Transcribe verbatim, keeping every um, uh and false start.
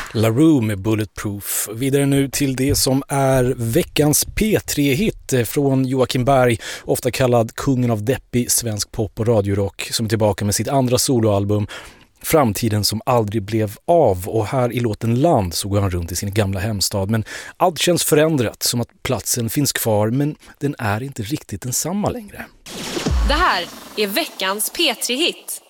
LaRue med Bulletproof. Vidare nu till det som är veckans P tre-hit från Joakim Berg, ofta kallad kungen av deppig svensk pop och radiorock, som är tillbaka med sitt andra soloalbum Framtiden som aldrig blev av. Och här i låten Land så går han runt i sin gamla hemstad, men allt känns förändrat, som att platsen finns kvar men den är inte riktigt densamma längre. Det här är veckans P tre-hit.